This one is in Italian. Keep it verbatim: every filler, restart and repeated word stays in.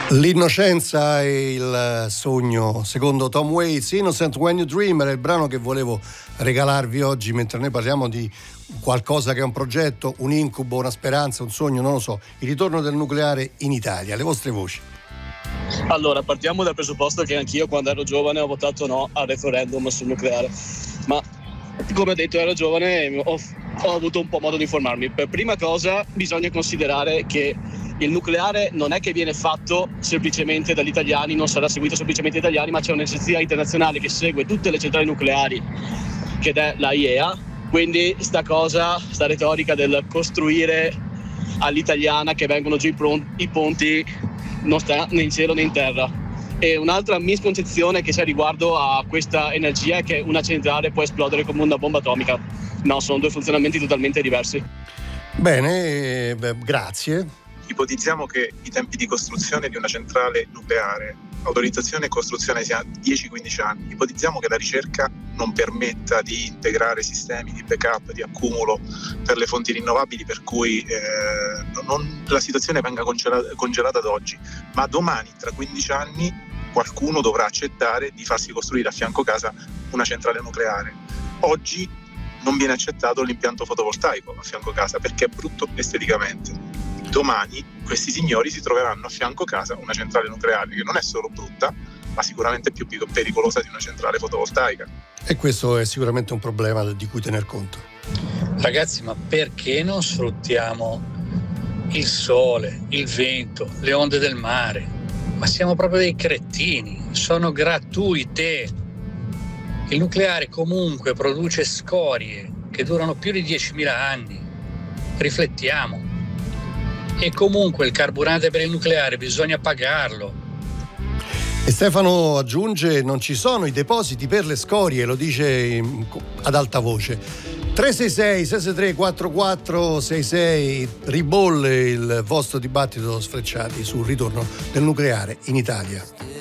L'innocenza e il sogno, secondo Tom Waits. Innocent When You Dream era il brano che volevo regalarvi oggi, mentre noi parliamo di qualcosa che è un progetto, un incubo, una speranza, un sogno, non lo so, il ritorno del nucleare in Italia. Le vostre voci. Allora, partiamo dal presupposto che anch'io quando ero giovane ho votato no al referendum sul nucleare, ma come ho detto ero giovane e ho, ho avuto un po' modo di informarmi. Per prima cosa bisogna considerare che il nucleare non è che viene fatto semplicemente dagli italiani, non sarà seguito semplicemente dagli italiani, ma c'è un'agenzia internazionale che segue tutte le centrali nucleari, che è la I E A. Quindi sta cosa, sta retorica del costruire all'italiana che vengono giù i, pron- i ponti non sta né in cielo né in terra. E un'altra misconcezione che c'è riguardo a questa energia è che una centrale può esplodere come una bomba atomica. No, sono due funzionamenti totalmente diversi. Bene, beh, grazie. Ipotizziamo che i tempi di costruzione di una centrale nucleare, autorizzazione e costruzione sia dieci quindici anni. Ipotizziamo che la ricerca non permetta di integrare sistemi di backup, di accumulo per le fonti rinnovabili, per cui eh, non, la situazione venga congelata, congelata ad oggi, ma domani, tra quindici anni, qualcuno dovrà accettare di farsi costruire a fianco casa una centrale nucleare. Oggi non viene accettato l'impianto fotovoltaico a fianco casa perché è brutto esteticamente. Domani questi signori si troveranno a fianco casa una centrale nucleare che non è solo brutta, ma sicuramente più pericolosa di una centrale fotovoltaica. E questo è sicuramente un problema di cui tener conto. Ragazzi, ma perché non sfruttiamo il sole, il vento, le onde del mare? Ma siamo proprio dei cretini, sono gratuite. Il nucleare comunque produce scorie che durano più di diecimila anni. Riflettiamo. E comunque il carburante per il nucleare bisogna pagarlo. E Stefano aggiunge: non ci sono i depositi per le scorie, lo dice ad alta voce. tre sei sei sei sei tre quattro quattro sei sei, ribolle il vostro dibattito sfrecciati sul ritorno del nucleare in Italia.